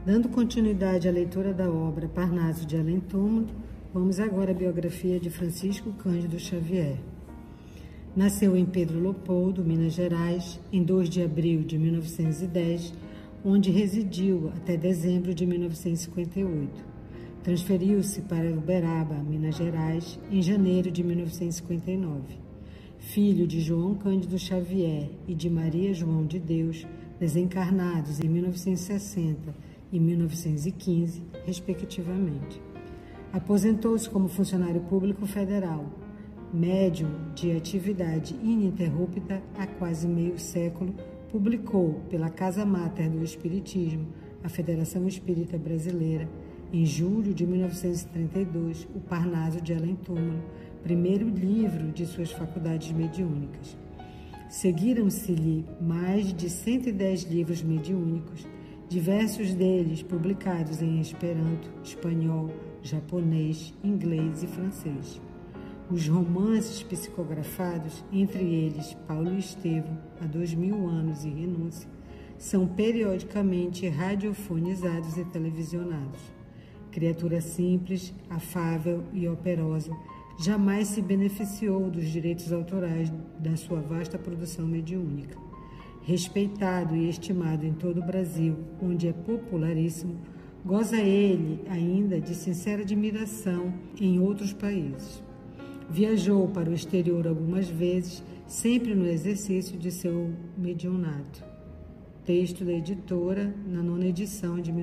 Dando continuidade à leitura da obra Parnaso de Além Túmulo, vamos agora à biografia de Francisco Cândido Xavier. Nasceu em Pedro Leopoldo, Minas Gerais, em 2 de abril de 1910, onde residiu até dezembro de 1958. Transferiu-se para Uberaba, Minas Gerais, em janeiro de 1959. Filho de João Cândido Xavier e de Maria João de Deus, desencarnados em 1960 e 1915, respectivamente. Aposentou-se como funcionário público federal, médium de atividade ininterrupta há quase meio século. Publicou pela Casa Máter do Espiritismo, a Federação Espírita Brasileira, em julho de 1932, o Parnaso de Além Túmulo, primeiro livro de suas faculdades mediúnicas. Seguiram-se-lhe mais de 110 livros mediúnicos, diversos deles publicados em Esperanto, espanhol, japonês, inglês e francês. Os romances psicografados, entre eles Paulo e Estevão, Há 2000 anos e Renúncia, são periodicamente radiofonizados e televisionados. Criatura simples, afável e operosa, jamais se beneficiou dos direitos autorais da sua vasta produção mediúnica. Respeitado e estimado em todo o Brasil, onde é popularíssimo, goza ele ainda de sincera admiração em outros países. Viajou para o exterior algumas vezes, sempre no exercício de seu mediunato. Texto da editora, na 9ª edição de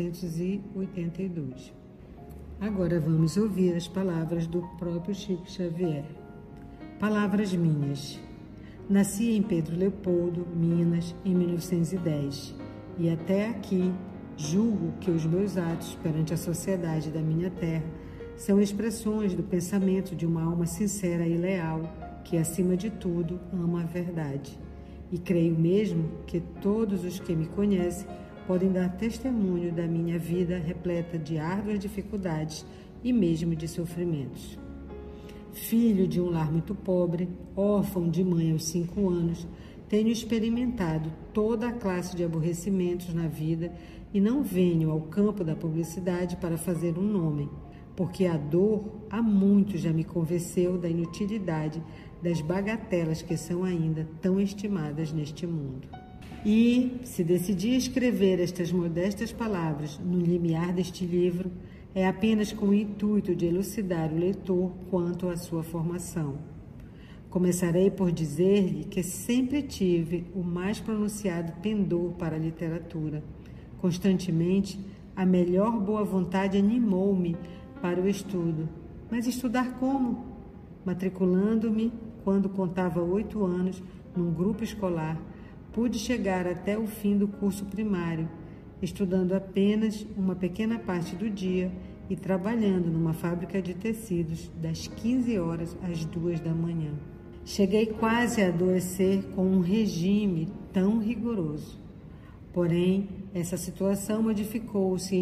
1982. Agora vamos ouvir as palavras do próprio Chico Xavier. Palavras minhas. Nasci em Pedro Leopoldo, Minas, em 1910, e até aqui julgo que os meus atos perante a sociedade da minha terra são expressões do pensamento de uma alma sincera e leal, que, acima de tudo, ama a verdade. E creio mesmo que todos os que me conhecem podem dar testemunho da minha vida repleta de árduas dificuldades e mesmo de sofrimentos. Filho de um lar muito pobre, órfão de mãe aos 5 anos, tenho experimentado toda a classe de aborrecimentos na vida e não venho ao campo da publicidade para fazer um nome, porque a dor há muito já me convenceu da inutilidade das bagatelas que são ainda tão estimadas neste mundo. E, se decidi escrever estas modestas palavras no limiar deste livro, é apenas com o intuito de elucidar o leitor quanto à sua formação. Começarei por dizer-lhe que sempre tive o mais pronunciado pendor para a literatura. Constantemente, a melhor boa vontade animou-me para o estudo. Mas estudar como? Matriculando-me, quando contava 8 anos, num grupo escolar, pude chegar até o fim do curso primário, estudando apenas uma pequena parte do dia e trabalhando numa fábrica de tecidos das 15 horas às 2 da manhã. Cheguei quase a adoecer com um regime tão rigoroso. Porém, essa situação modificou-se em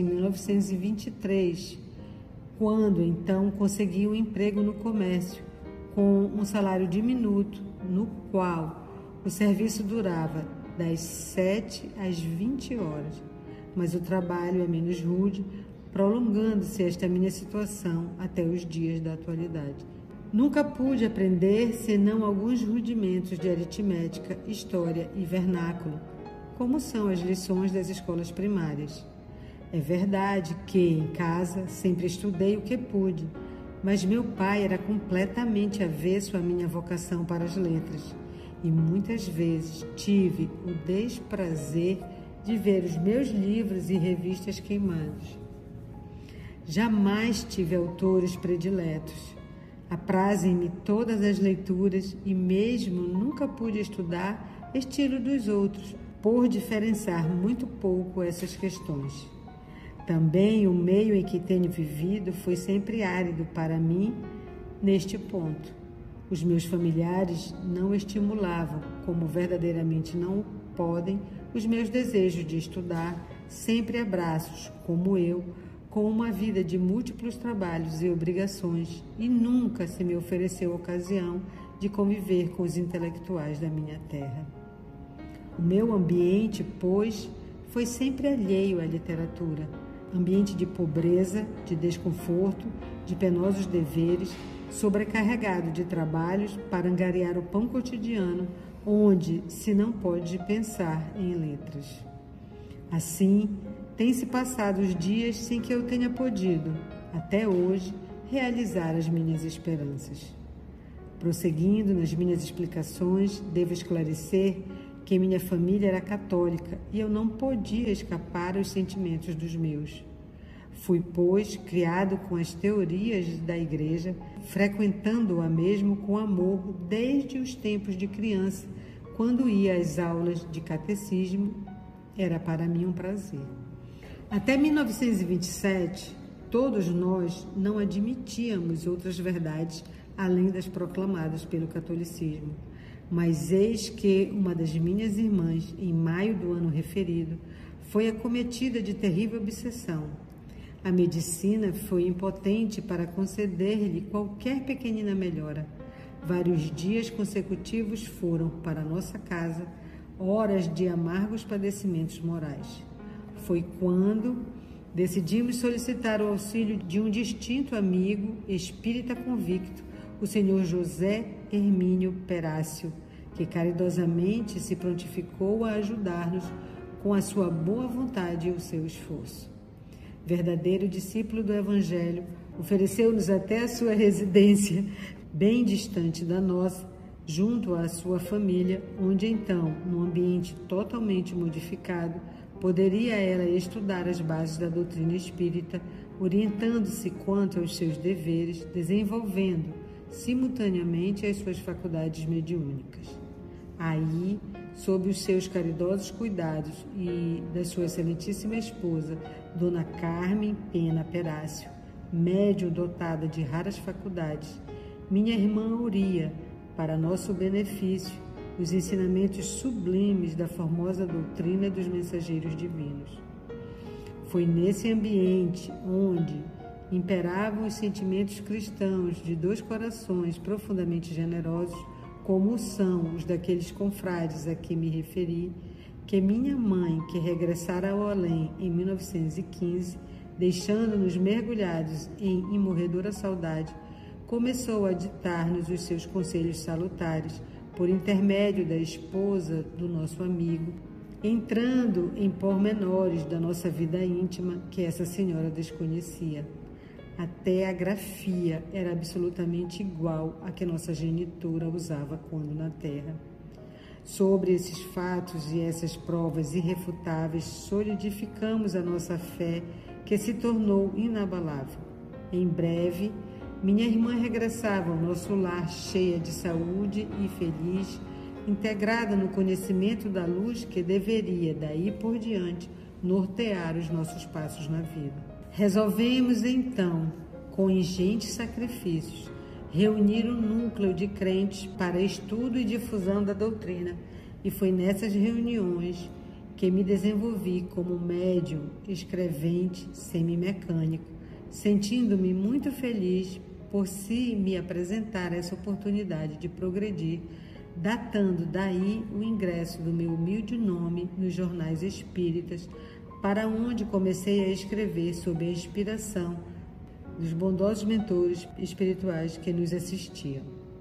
1923, quando então consegui um emprego no comércio, com um salário diminuto, no qual o serviço durava das 7 às 20 horas, mas o trabalho é menos rude, prolongando-se esta minha situação até os dias da atualidade. Nunca pude aprender senão alguns rudimentos de aritmética, história e vernáculo, como são as lições das escolas primárias. É verdade que, em casa, sempre estudei o que pude, mas meu pai era completamente avesso à minha vocação para as letras, e muitas vezes tive o desprazer de ver os meus livros e revistas queimados. Jamais tive autores prediletos. Aprazem-me todas as leituras e mesmo nunca pude estudar estilo dos outros, por diferenciar muito pouco essas questões. Também o meio em que tenho vivido foi sempre árido para mim neste ponto. Os meus familiares não estimulavam, como verdadeiramente não podem, os meus desejos de estudar, sempre a braços, como eu, com uma vida de múltiplos trabalhos e obrigações, e nunca se me ofereceu a ocasião de conviver com os intelectuais da minha terra. O meu ambiente, pois, foi sempre alheio à literatura, ambiente de pobreza, de desconforto, de penosos deveres, sobrecarregado de trabalhos para angariar o pão cotidiano, onde se não pode pensar em letras. Assim, tem-se passado os dias sem que eu tenha podido, até hoje, realizar as minhas esperanças. Prosseguindo nas minhas explicações, devo esclarecer que minha família era católica e eu não podia escapar aos sentimentos dos meus. Fui, pois, criado com as teorias da Igreja, frequentando-a mesmo com amor desde os tempos de criança, quando ia às aulas de catecismo, era para mim um prazer. Até 1927, todos nós não admitíamos outras verdades além das proclamadas pelo catolicismo. Mas eis que uma das minhas irmãs, em maio do ano referido, foi acometida de terrível obsessão. A medicina foi impotente para conceder-lhe qualquer pequenina melhora. Vários dias consecutivos foram para nossa casa horas de amargos padecimentos morais. Foi quando decidimos solicitar o auxílio de um distinto amigo, espírita convicto, o senhor José Hermínio Perácio, que caridosamente se prontificou a ajudar-nos com a sua boa vontade e o seu esforço. Verdadeiro discípulo do Evangelho, ofereceu-nos até a sua residência, bem distante da nossa, junto à sua família, onde então, num ambiente totalmente modificado, poderia ela estudar as bases da doutrina espírita, orientando-se quanto aos seus deveres, desenvolvendo simultaneamente as suas faculdades mediúnicas. Aí, sob os seus caridosos cuidados e da sua excelentíssima esposa, Dona Carmen Pena Perácio, médium dotada de raras faculdades, minha irmã auria, para nosso benefício, os ensinamentos sublimes da formosa doutrina dos mensageiros divinos. Foi nesse ambiente onde imperavam os sentimentos cristãos de dois corações profundamente generosos, como são os daqueles confrades a que me referi, que minha mãe, que regressara ao além em 1915, deixando-nos mergulhados em imorredora saudade, começou a ditar-nos os seus conselhos salutares, por intermédio da esposa do nosso amigo, entrando em pormenores da nossa vida íntima que essa senhora desconhecia. Até a grafia era absolutamente igual à que nossa genitora usava quando na terra. Sobre esses fatos e essas provas irrefutáveis, solidificamos a nossa fé, que se tornou inabalável. Em breve, minha irmã regressava ao nosso lar cheia de saúde e feliz, integrada no conhecimento da luz que deveria, daí por diante, nortear os nossos passos na vida. Resolvemos, então, com ingentes sacrifícios, reunir um núcleo de crentes para estudo e difusão da doutrina, e foi nessas reuniões que me desenvolvi como médium, escrevente, semimecânico, sentindo-me muito feliz por se me apresentar essa oportunidade de progredir, datando daí o ingresso do meu humilde nome nos jornais espíritas, para onde comecei a escrever sob a inspiração dos bondosos mentores espirituais que nos assistiam.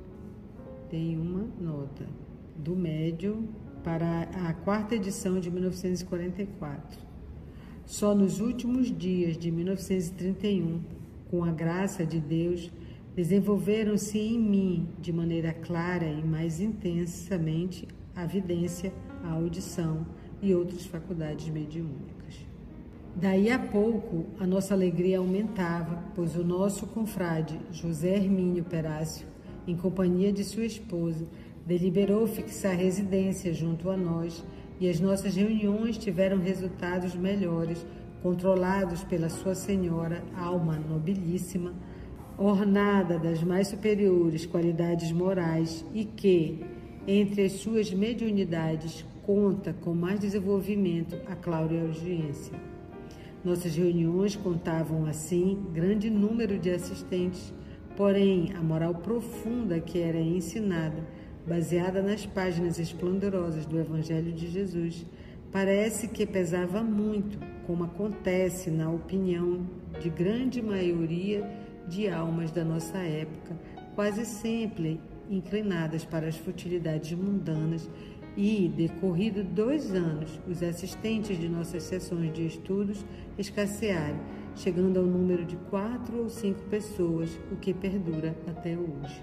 Tem uma nota do médium para a 4ª edição de 1944. Só nos últimos dias de 1931, com a graça de Deus, desenvolveram-se em mim de maneira clara e mais intensamente a vidência, a audição e outras faculdades mediúnicas. Daí a pouco, a nossa alegria aumentava, pois o nosso confrade, José Hermínio Perácio, em companhia de sua esposa, deliberou fixar residência junto a nós e as nossas reuniões tiveram resultados melhores, controlados pela sua senhora, alma nobilíssima, ornada das mais superiores qualidades morais e que, entre as suas mediunidades, conta com mais desenvolvimento a cláudia audiência. Nossas reuniões contavam, assim, grande número de assistentes, porém, a moral profunda que era ensinada, baseada nas páginas esplendorosas do Evangelho de Jesus, Parece que pesava muito, como acontece na opinião de grande maioria de almas da nossa época, quase sempre inclinadas para as futilidades mundanas, e, decorrido 2 anos, os assistentes de nossas sessões de estudos escassearam, chegando ao número de 4 ou 5 pessoas, o que perdura até hoje.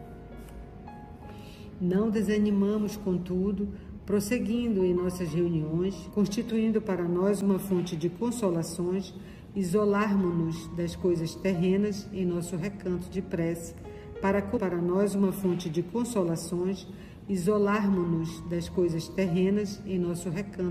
Não desanimamos, contudo, prosseguindo em nossas reuniões, constituindo para nós uma fonte de consolações, isolarmos-nos das coisas terrenas em nosso recanto de prece, para nós uma fonte de consolações, isolarmos-nos das coisas terrenas em nosso recanto